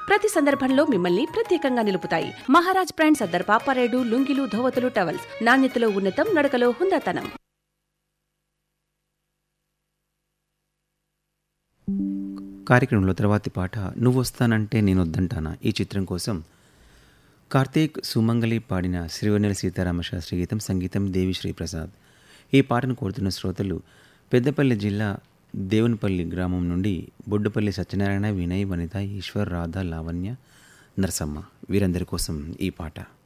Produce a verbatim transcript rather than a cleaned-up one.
ప్రతి సందర్భంలో మిమ్మల్ని ప్రత్యేకంగా నిలుపుతాయి. మహారాజ్ బ్రాండ్ సర్దార్ పాపారాయుడు లుంగీలు, ధోవతులు, టవల్స్ నాణ్యతలో ఉన్నతం, నడకలో హుందాతనం. కార్యక్రమంలో తర్వాతి పాట నువ్వు వస్తానంటే నేను వద్దంటానా ఈ చిత్రం కోసం కార్తీక్ సుమంగళి పాడిన శ్రీవెన్నెల సీతారామశాస్త్రి గీతం, సంగీతం దేవిశ్రీ ప్రసాద్. ఈ పాటను కోరుతున్న శ్రోతలు పెద్దపల్లి జిల్లా దేవునిపల్లి గ్రామం నుండి బొడ్డుపల్లి సత్యనారాయణ, వినయ్, వనిత, ఈశ్వర్, రాధ, లావణ్య, నరసమ్మ. వీరందరి కోసం ఈ పాట.